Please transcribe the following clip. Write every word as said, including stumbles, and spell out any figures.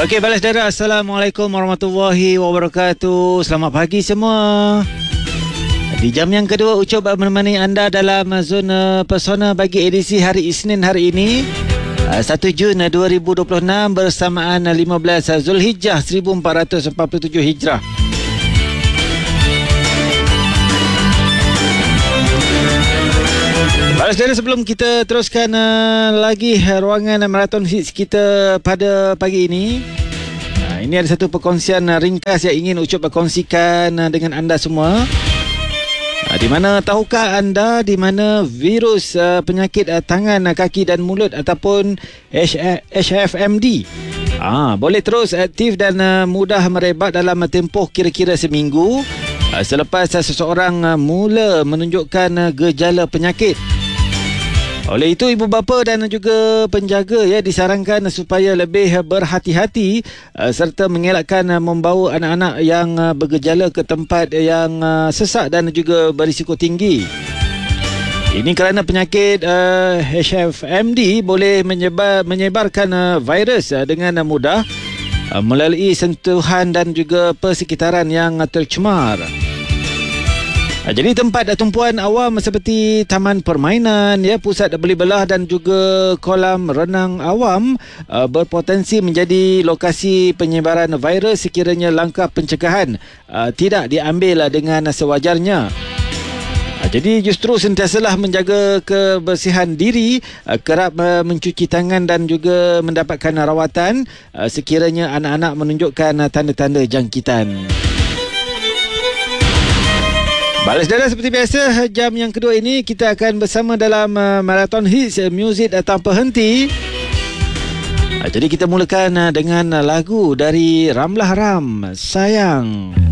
Okey, balas saudara, Assalamualaikum warahmatullahi wabarakatuh. Selamat pagi semua. Di jam yang kedua, Ucup menemani anda dalam zona pesona bagi edisi hari Isnin hari ini, satu Jun dua ribu dua puluh enam, bersamaan lima belas Zulhijjah seribu empat ratus empat puluh tujuh Hijrah. Baik, saudara, sebelum kita teruskan uh, lagi ruangan marathon hits kita pada pagi ini, uh, ini ada satu perkongsian uh, ringkas yang ingin Ucup berkongsikan uh, dengan anda semua. Uh, di mana tahukah anda di mana virus uh, penyakit uh, tangan, uh, kaki dan mulut ataupun H F M D uh, boleh terus aktif dan uh, mudah merebak dalam tempoh kira-kira seminggu uh, selepas uh, seseorang uh, mula menunjukkan uh, gejala penyakit. Oleh itu, ibu bapa dan juga penjaga ya disarankan supaya lebih berhati-hati uh, serta mengelakkan uh, membawa anak-anak yang uh, bergejala ke tempat yang uh, sesak dan juga berisiko tinggi. Ini kerana penyakit uh, H F M D boleh menyebar, menyebarkan uh, virus uh, dengan uh, mudah uh, melalui sentuhan dan juga persekitaran yang uh, tercemar. Jadi tempat tumpuan awam seperti taman permainan, ya, pusat beli belah dan juga kolam renang awam uh, berpotensi menjadi lokasi penyebaran virus sekiranya langkah pencegahan uh, tidak diambil dengan sewajarnya. Uh, jadi justru sentiasalah menjaga kebersihan diri, uh, kerap uh, mencuci tangan dan juga mendapatkan rawatan uh, sekiranya anak-anak menunjukkan uh, tanda-tanda jangkitan. Baik, saudara, seperti biasa, jam yang kedua ini kita akan bersama dalam uh, Marathon Hits uh, Muzik uh, Tanpa Henti. Uh, jadi kita mulakan uh, dengan uh, lagu dari Ramlah Ram, Sayang.